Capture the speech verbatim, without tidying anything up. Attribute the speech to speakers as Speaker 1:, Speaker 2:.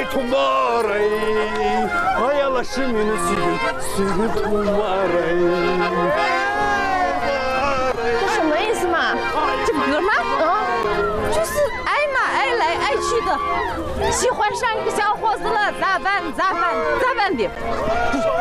Speaker 1: tumbare, hayala şimini sürgün, sürgün tumbare.
Speaker 2: 这什么意思嘛？这歌吗？啊，就是爱嘛，爱来爱去的，喜欢上一个小伙子了，咋办？咋办？咋办的？